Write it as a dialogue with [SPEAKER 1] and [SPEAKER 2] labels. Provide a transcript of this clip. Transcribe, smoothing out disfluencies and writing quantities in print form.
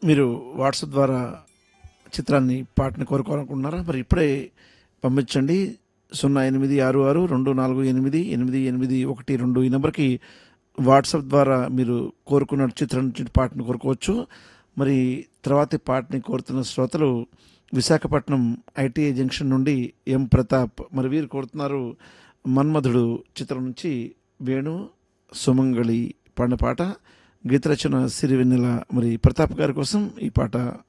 [SPEAKER 1] మీరు వాట్సాప్ ద్వారా పాటని కోరుకోవాలనుకుంటున్నారా? మరి ఇప్పుడే పంపించండి. 0866248881 ఈ నెంబర్కి వాట్సాప్ ద్వారా మీరు కోరుకున్న చిత్రం నుంచి పాటను కోరుకోవచ్చు. మరి తర్వాతి పాటని కోరుతున్న శ్రోతలు విశాఖపట్నం ఐటీఐ జంక్షన్ నుండి ఎం ప్రతాప్. మరి వీరు కోరుతున్నారు మన్మధుడు చిత్రం నుంచి వేణు సుమంగళి పాడిన పాట. గీత రచన సిరివెన్నెల. మరి ప్రతాప్ గారి కోసం ఈ పాట.